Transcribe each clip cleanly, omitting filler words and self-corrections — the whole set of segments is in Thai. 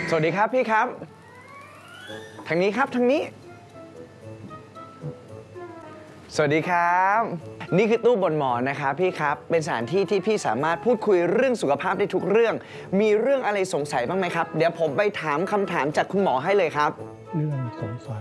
สวัสดีครับพี่ครับทางนี้ครับทางนี้สวัสดีครับนี่คือตู้บนหมอนนะครับพี่ครับเป็นสถานที่ที่พี่สามารถพูดคุยเรื่องสุขภาพได้ทุกเรื่องมีเรื่องอะไรสงสัยบ้างไหมครับเดี๋ยวผมไปถามคำถามจากคุณหมอให้เลยครับเรื่องสงสัย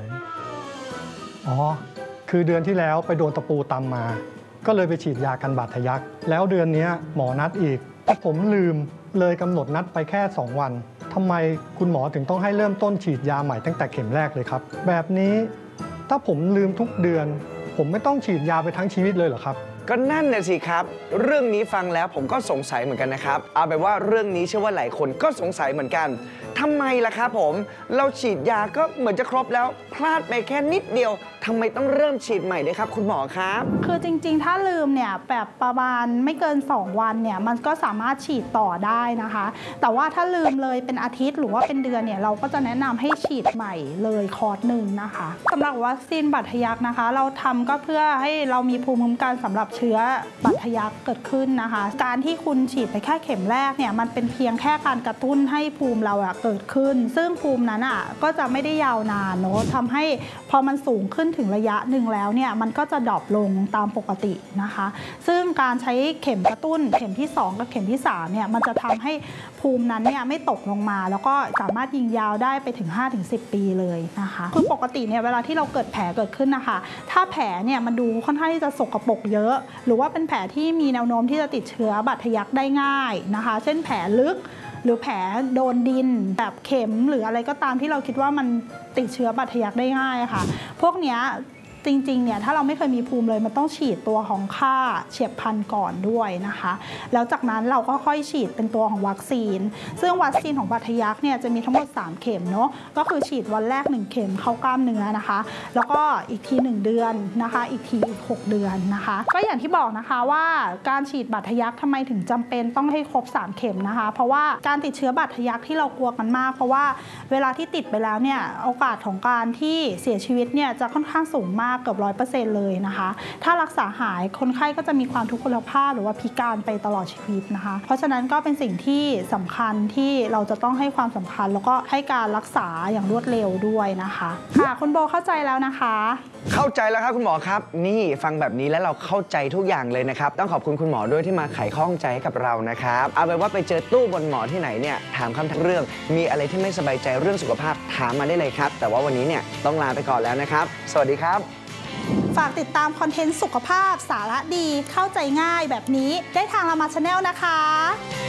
คือเดือนที่แล้วไปโดนตะปูตำมาก็เลยไปฉีดยากันบาดทะยักแล้วเดือนนี้หมอนัดอีกแต่ผมลืมเลยกำหนดนัดไปแค่2 วันทำไมคุณหมอถึงต้องให้เริ่มต้นฉีดยาใหม่ตั้งแต่เข็มแรกเลยครับแบบนี้ถ้าผมลืมทุกเดือนผมไม่ต้องฉีดยาไปทั้งชีวิตเลยเหรอครับก็นั่นน่ะสิครับเรื่องนี้ฟังแล้วผมก็สงสัยเหมือนกันนะครับเอาเป็นว่าเรื่องนี้เชื่อว่าหลายคนก็สงสัยเหมือนกันทำไมล่ะครับผมเราฉีดยาก็เหมือนจะครบแล้วพลาดไปแค่นิดเดียวทำไมต้องเริ่มฉีดใหม่ด้วยครับคุณหมอครับคือจริงๆถ้าลืมเนี่ยแบบประมาณไม่เกิน2 วันเนี่ยมันก็สามารถฉีดต่อได้นะคะแต่ว่าถ้าลืมเลยเป็นอาทิตย์หรือว่าเป็นเดือนเนี่ยเราก็จะแนะนำให้ฉีดใหม่เลยคอร์สหนึ่งนะคะสำหรับวัคซีนบาดทะยักนะคะเราทำก็เพื่อให้เรามีภูมิคุ้มกันสำหรับเชื้อบาดทะยักเกิดขึ้นนะคะการที่คุณฉีดไปแค่เข็มแรกเนี่ยมันเป็นเพียงแค่การกระตุ้นให้ภูมิเราเกิดขึ้นซึ่งภูมินั้นก็จะไม่ได้ยาวนานเนาะทำให้พอมันสูงขึ้นถึงระยะหนึ่งแล้วเนี่ยมันก็จะดรอปลงตามปกตินะคะซึ่งการใช้เข็มกระตุ้นเข็มที่2กับเข็มที่3เนี่ยมันจะทำให้ภูมินั้นเนี่ยไม่ตกลงมาแล้วก็สามารถยิงยาวได้ไปถึง 5-10 ปีเลยนะคะคือปกติเนี่ยเวลาที่เราเกิดแผลเกิดขึ้นนะคะถ้าแผลเนี่ยมันดูค่อนข้างที่จะสกปรกเยอะหรือว่าเป็นแผลที่มีแนวโน้มที่จะติดเชื้อบาดทะยักได้ง่ายนะคะเช่นแผลลึกหรือแผลโดนดินแบบเข็มหรืออะไรก็ตามที่เราคิดว่ามันติดเชื้อบาดทะยักได้ง่ายค่ะพวกเนี้ยจริงๆเนี่ยถ้าเราไม่เคยมีภูมิเลยมันต้องฉีดตัวของค่าเฉียบพลันก่อนด้วยนะคะแล้วจากนั้นเราก็ค่อยฉีดเป็นตัวของวัคซีนซึ่งวัคซีนของบาดทะยักเนี่ยจะมีทั้งหมด3 เข็มเนาะก็คือฉีดวันแรก1 เข็มเข้ากล้ามเนื้อนะคะแล้วก็อีกที1 เดือนนะคะอีกทีอีก6 เดือนนะคะก็อย่างที่บอกนะคะว่าการฉีดบาดทะยักทำไมถึงจำเป็นต้องให้ครบ3 เข็มนะคะเพราะว่าการติดเชื้อบาดทะยักที่เรากลัวกันมากเพราะว่าเวลาที่ติดไปแล้วเนี่ยโอกาสของการที่เสียชีวิตเนี่ยจะค่อนข้างสูงมากเกือบ 100% เลยนะคะถ้ารักษาหายคนไข้ก็จะมีความทุกขลภาพหรือว่าพิการไปตลอดชีวิตนะคะเพราะฉะนั้นก็เป็นสิ่งที่สำคัญที่เราจะต้องให้ความสำคัญแล้วก็ให้การรักษาอย่างรวดเร็วด้วยนะคะค่ะคุณโบเข้าใจแล้วนะคะเข้าใจแล้วครับคุณหมอครับนี่ฟังแบบนี้แล้วเราเข้าใจทุกอย่างเลยนะครับต้องขอบคุณคุณหมอด้วยที่มาไขข้องใจให้กับเรานะครับเอาเป็นว่าไปเจอตู้บนหมอที่ไหนเนี่ยถามคำถามเรื่องมีอะไรที่ไม่สบายใจเรื่องสุขภาพถามมาได้เลยครับแต่ว่าวันนี้เนี่ยต้องลาไปก่อนแล้วนะครับสวัสดีครับฝากติดตามคอนเทนต์สุขภาพสาระดีเข้าใจง่ายแบบนี้ได้ทางรามาชาแนลนะคะ